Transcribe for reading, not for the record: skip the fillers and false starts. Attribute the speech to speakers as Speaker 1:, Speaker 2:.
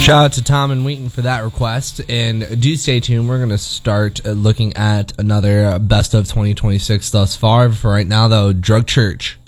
Speaker 1: Shout out to Tom and Wheaton for that request. And do stay tuned. We're going to start looking at another best of 2026 thus far. For right now, though, Drug Church.